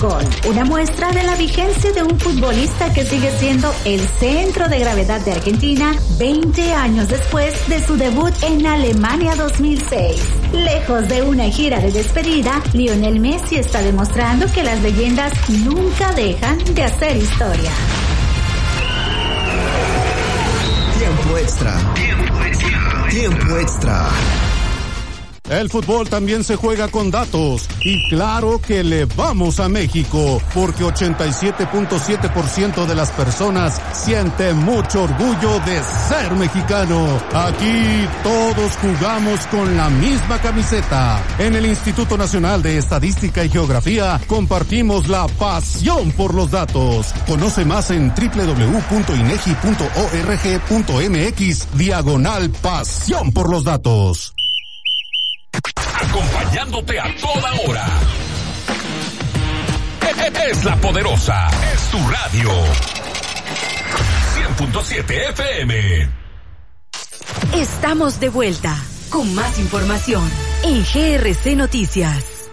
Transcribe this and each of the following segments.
Gol, una muestra de la vigencia de un futbolista que sigue siendo el centro de gravedad de Argentina 20 años después de su debut en Alemania 2006. Lejos de una gira de despedida, Lionel Messi está demostrando que las leyendas nunca dejan de hacer historia. Tiempo extra. Tiempo extra. El fútbol también se juega con datos y claro que le vamos a México porque 87.7% de las personas siente mucho orgullo de ser mexicano. Aquí todos jugamos con la misma camiseta. En el Instituto Nacional de Estadística y Geografía compartimos la pasión por los datos. Conoce más en www.inegi.org.mx/pasión por los datos. Acompañándote a toda hora. Es La Poderosa, es tu radio. 100.7 FM. Estamos de vuelta con más información en GRC Noticias.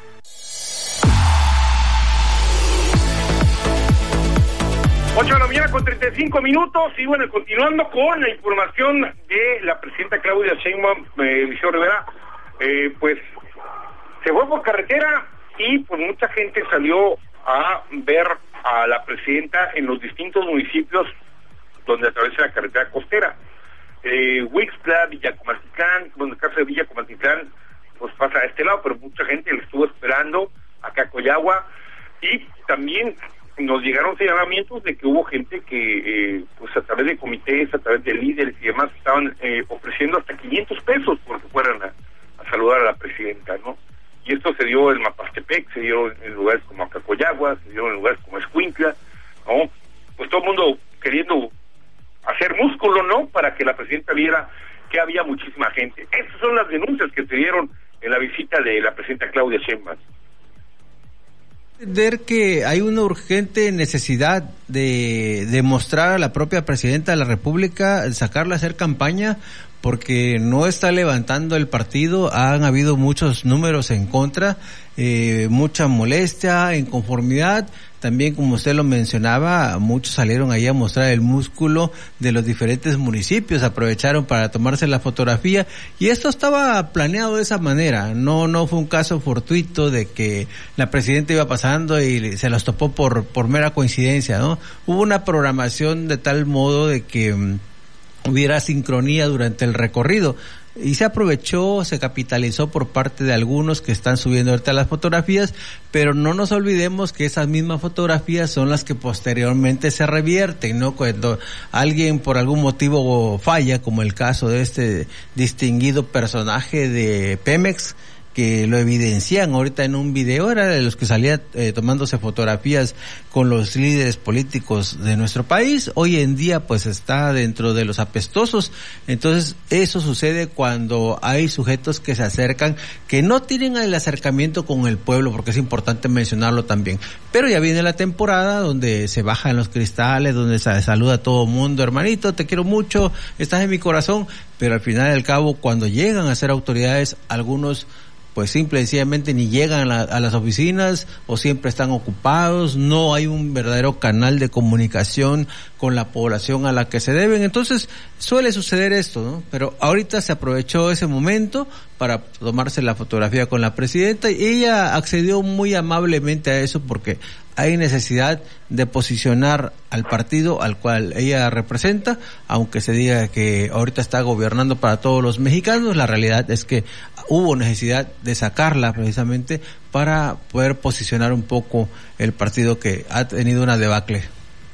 Ocho de la mañana con 35 minutos y bueno, continuando con la información de la presidenta Claudia Sheinbaum, Liceo Rivera, pues se fue por carretera y pues mucha gente salió a ver a la presidenta en los distintos municipios donde atraviesa la carretera costera. Huixtla, Villacomaltitlán, bueno, el caso de Villacomaltitlán pues pasa a este lado, pero mucha gente le estuvo esperando acá a Coyagua y también nos llegaron señalamientos de que hubo gente que pues a través de comités, a través de líderes y demás estaban ofreciendo hasta 500 pesos porque fueran a saludar a la presidenta, ¿no? Y esto se dio en Mapastepec, se dio en lugares como Acacoyagua, se dio en lugares como Escuintla, ¿no? Pues todo el mundo queriendo hacer músculo, ¿no? Para que la presidenta viera que había muchísima gente. Esas son las denuncias que se dieron en la visita de la presidenta Claudia Sheinbaum. Entender que hay una urgente necesidad de demostrar a la propia presidenta de la República, sacarla a hacer campaña, porque no está levantando el partido, han habido muchos números en contra, mucha molestia, inconformidad, también como usted lo mencionaba, muchos salieron ahí a mostrar el músculo de los diferentes municipios, aprovecharon para tomarse la fotografía, y esto estaba planeado de esa manera, no fue un caso fortuito de que la presidenta iba pasando y se las topó por mera coincidencia, ¿no? Hubo una programación de tal modo de que hubiera sincronía durante el recorrido y se aprovechó, se capitalizó por parte de algunos que están subiendo ahorita las fotografías, pero no nos olvidemos que esas mismas fotografías son las que posteriormente se revierten, ¿no? Cuando alguien por algún motivo falla, como el caso de este distinguido personaje de Pemex, que lo evidencian ahorita en un video, era de los que salía tomándose fotografías con los líderes políticos de nuestro país, hoy en día pues está dentro de los apestosos. Entonces eso sucede cuando hay sujetos que se acercan, que no tienen el acercamiento con el pueblo, porque es importante mencionarlo también, pero ya viene la temporada donde se bajan los cristales, donde se saluda a todo mundo, hermanito, te quiero mucho, estás en mi corazón, pero al final y al cabo cuando llegan a ser autoridades, algunos pues simple y sencillamente ni llegan a las oficinas o siempre están ocupados, no hay un verdadero canal de comunicación con la población a la que se deben. Entonces suele suceder esto, ¿no? Pero ahorita se aprovechó ese momento para tomarse la fotografía con la presidenta y ella accedió muy amablemente a eso porque hay necesidad de posicionar al partido al cual ella representa, aunque se diga que ahorita está gobernando para todos los mexicanos, la realidad es que hubo necesidad de sacarla precisamente para poder posicionar un poco el partido que ha tenido una debacle.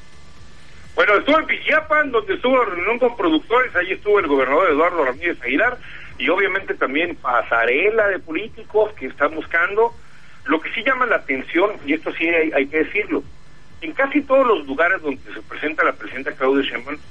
Bueno, estuvo en Pijiapan, donde estuvo en reunión con productores, ahí estuvo el gobernador Eduardo Ramírez Aguilar, y obviamente también pasarela de políticos que están buscando. Lo que sí llama la atención, y esto sí hay que decirlo, en casi todos los lugares donde se presenta la presidenta Claudia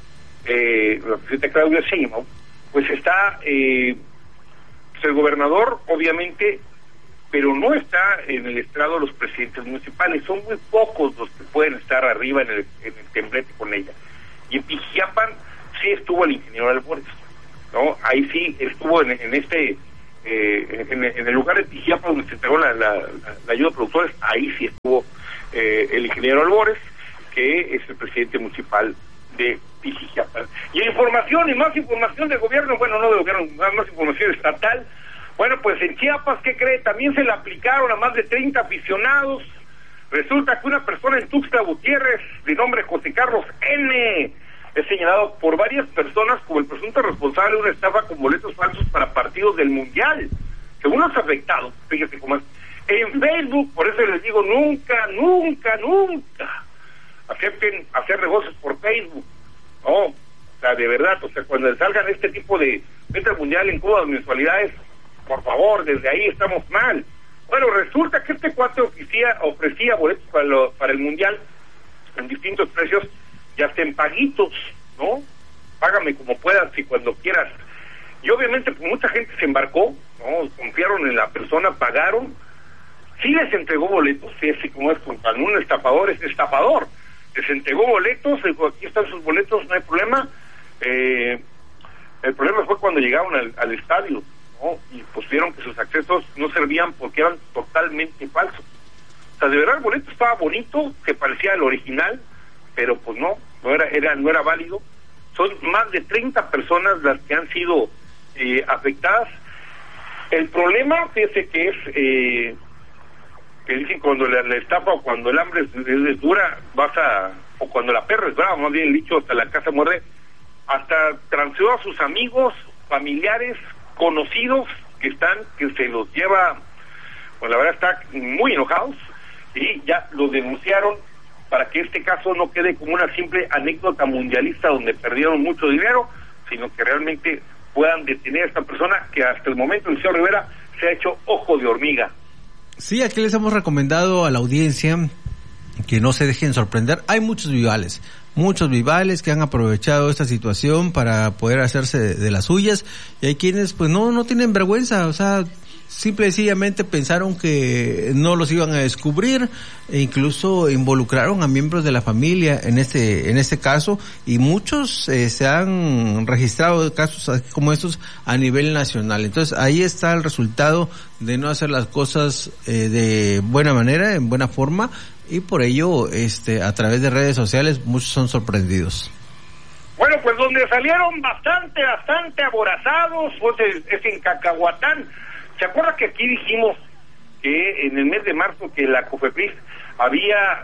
Sheinbaum, pues está el gobernador, obviamente, pero no está en el estrado los presidentes municipales, son muy pocos los que pueden estar arriba en el templete con ella. Y en Pijiapan sí estuvo el ingeniero Albores, ¿no? Ahí sí estuvo en el lugar de Pijiapan donde se entregó la ayuda a productores, ahí sí estuvo el ingeniero Albores, que es el presidente municipal de Pijijiapan. Y información y más información de gobierno, bueno, no de gobierno, más información estatal. Bueno, pues en Chiapas, ¿qué cree? También se le aplicaron a más de 30 aficionados. Resulta que una persona en Tuxtla Gutiérrez, de nombre José Carlos N., es señalado por varias personas como el presunto responsable de una estafa con boletos falsos para partidos del Mundial. Según los afectados, fíjese cómo es, en Facebook, por eso les digo, nunca acepten hacer negocios por Facebook. No, o sea, de verdad, o sea, cuando salgan este tipo de venta mundial en Cuba de mensualidades, por favor, desde ahí estamos mal. Bueno, resulta que este cuate ofrecía boletos para el mundial en distintos precios y hasta en paguitos, ¿no? Págame como puedas y cuando quieras. Y obviamente pues mucha gente se embarcó, ¿no? Confiaron en la persona, pagaron, sí les entregó boletos, sí, así como es, cuando un estafador es estafador, les entregó boletos, dijo, aquí están sus boletos, no hay problema. El problema fue cuando llegaron al estadio, ¿no? Y pues vieron que sus accesos no servían porque eran totalmente falsos. O sea, de verdad el boleto estaba bonito, que parecía el original, pero pues no era válido. Son más de 30 personas las que han sido afectadas. El problema, fíjese que es que dicen cuando la estafa o cuando el hambre es dura, o cuando la perra es brava, más bien dicho, hasta la casa muerde, hasta transeó a sus amigos, familiares, conocidos que se los lleva, pues la verdad están muy enojados y ya los denunciaron para que este caso no quede como una simple anécdota mundialista donde perdieron mucho dinero, sino que realmente puedan detener a esta persona que hasta el momento el señor Rivera se ha hecho ojo de hormiga. Sí, aquí les hemos recomendado a la audiencia que no se dejen sorprender. Hay muchos vivales que han aprovechado esta situación para poder hacerse de las suyas, y hay quienes pues no tienen vergüenza, o sea, simple y sencillamente pensaron que no los iban a descubrir e incluso involucraron a miembros de la familia en este caso, y muchos se han registrado casos como estos a nivel nacional. Entonces ahí está el resultado de no hacer las cosas de buena manera, en buena forma, y por ello a través de redes sociales muchos son sorprendidos. Bueno, pues donde salieron bastante aborazados pues es en Cacahuatán. ¿Se acuerda que aquí dijimos que en el mes de marzo que la COFEPRIS había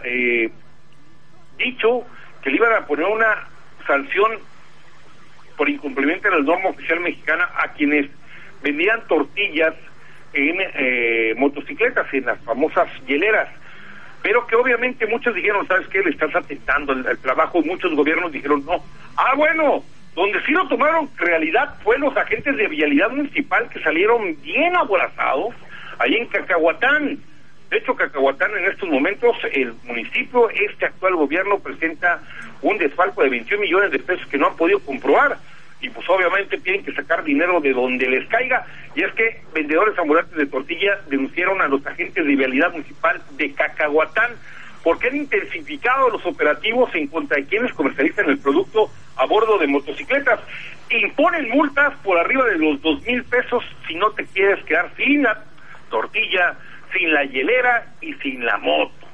dicho que le iban a poner una sanción por incumplimiento de la norma oficial mexicana a quienes vendían tortillas en motocicletas, en las famosas hieleras? Pero que obviamente muchos dijeron, ¿sabes qué? Le estás atentando al trabajo. Muchos gobiernos dijeron no. Bueno, donde sí lo tomaron realidad fue los agentes de vialidad municipal que salieron bien aborazados ahí en Cacahuatán. De hecho, Cacahuatán en estos momentos, el municipio, actual gobierno presenta un desfalco de 21 millones de pesos que no han podido comprobar. Y pues obviamente tienen que sacar dinero de donde les caiga. Y es que vendedores ambulantes de tortillas denunciaron a los agentes de vialidad municipal de Cacahuatán porque han intensificado los operativos en contra de quienes comercializan el producto a bordo de motocicletas. Imponen multas por arriba de los 2,000 pesos si no te quieres quedar sin la tortilla, sin la hielera y sin la moto.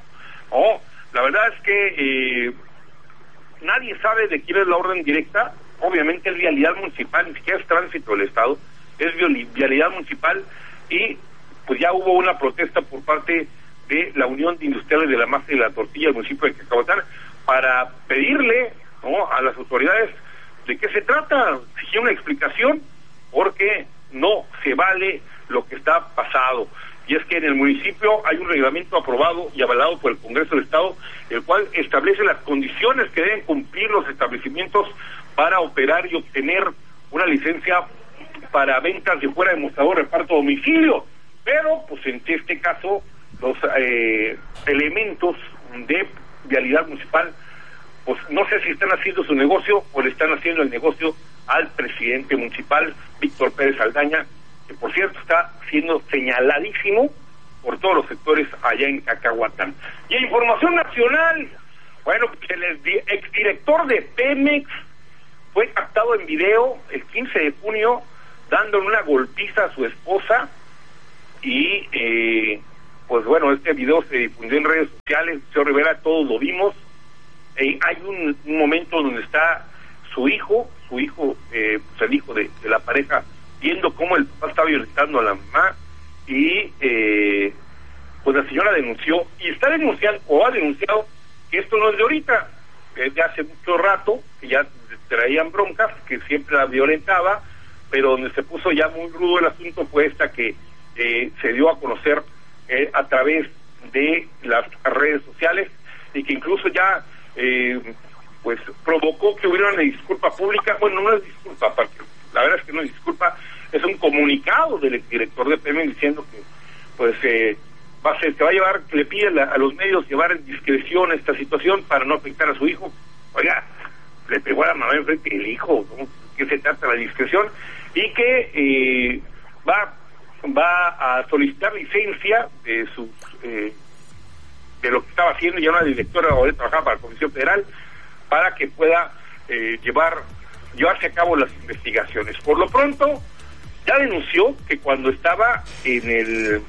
La verdad es que nadie sabe de quién es la orden directa. Obviamente es vialidad municipal, ni siquiera es tránsito del Estado, es vialidad municipal, y pues ya hubo una protesta por parte de la Unión de Industriales de la Masa y la Tortilla del municipio de Cacahuatán para pedirle a las autoridades de qué se trata, exigir una explicación, porque no se vale lo que está pasado. Y es que en el municipio hay un reglamento aprobado y avalado por el Congreso del Estado, el cual establece las condiciones que deben cumplir los establecimientos para operar y obtener una licencia para ventas de fuera de mostrador, reparto a domicilio. Pero, pues en este caso, los elementos de vialidad municipal, pues no sé si están haciendo su negocio o le están haciendo el negocio al presidente municipal, Víctor Pérez Saldaña, que por cierto está siendo señaladísimo por todos los sectores allá en Cacahuatán. Y en información nacional, bueno, pues el exdirector de Pemex fue captado en video el 15 de junio dándole una golpiza a su esposa y pues bueno, este video se difundió en redes sociales, señor Rivera, todos lo vimos. Hay un momento donde está su hijo, pues el hijo de la pareja, viendo cómo el papá está violentando a la mamá, y pues la señora denunció, y está denunciando, o ha denunciado, que esto no es de ahorita, de hace mucho rato, que ya traían broncas, que siempre la violentaba, pero donde se puso ya muy rudo el asunto fue esta que se dio a conocer a través de las redes sociales, y que incluso ya pues provocó que hubiera una disculpa pública. Bueno, no es disculpa, porque la verdad es que no es disculpa, es un comunicado del director de Pemex diciendo que pues se va a llevar, que le pide a los medios llevar en discreción esta situación para no afectar a su hijo. Oiga, le pegó a la mamá enfrente del hijo, ¿no? Que se trata la discreción, y que va a solicitar licencia de sus de lo que estaba haciendo. Ya una directora ahora trabajaba para la Comisión Federal para que pueda llevarse a cabo las investigaciones. Por lo pronto ya denunció que cuando estaba en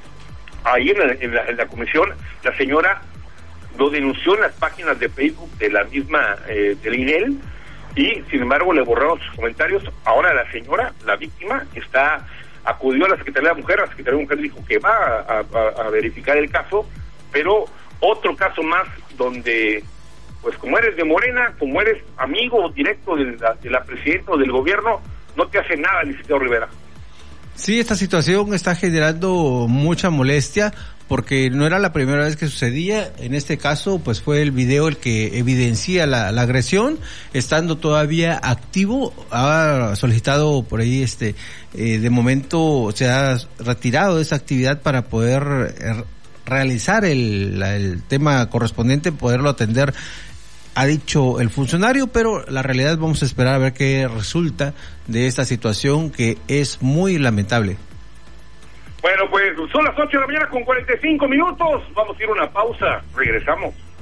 la comisión, la señora lo denunció en las páginas de Facebook de la misma del INEL, y sin embargo le borraron sus comentarios. Ahora la señora, la víctima, acudió a la Secretaría de la Mujer. La Secretaría de la Mujer dijo que va a verificar el caso, pero otro caso más donde, pues como eres de Morena, como eres amigo directo de la presidenta o del gobierno, no te hace nada, licenciado Rivera. Sí, esta situación está generando mucha molestia, porque no era la primera vez que sucedía. En este caso, pues fue el video el que evidencia la agresión, estando todavía activo. Ha solicitado por ahí, de momento se ha retirado de esa actividad para poder realizar el tema correspondiente, poderlo atender, ha dicho el funcionario, pero la realidad vamos a esperar a ver qué resulta de esta situación, que es muy lamentable. Bueno, pues son las 8 de la mañana con 45 minutos. Vamos a ir a una pausa. Regresamos.